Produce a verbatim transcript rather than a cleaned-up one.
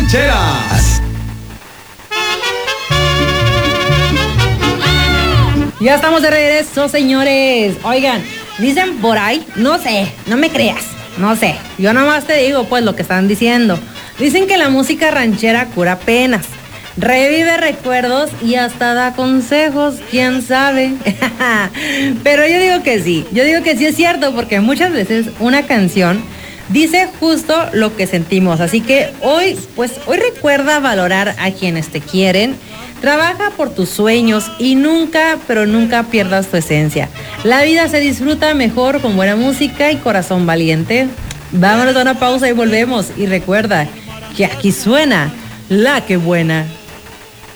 rancheras. Ya estamos de regreso, señores. Oigan, dicen por ahí, no sé, no me creas, no sé. Yo nomás te digo, pues, lo que están diciendo. Dicen que la música ranchera cura penas, revive recuerdos y hasta da consejos, quién sabe. Pero yo digo que sí, yo digo que sí es cierto, porque muchas veces una canción dice justo lo que sentimos. Así que hoy, pues, hoy recuerda valorar a quienes te quieren. Trabaja por tus sueños y nunca, pero nunca pierdas tu esencia. La vida se disfruta mejor con buena música y corazón valiente. Vámonos a una pausa y volvemos. Y recuerda que aquí suena La Que Buena.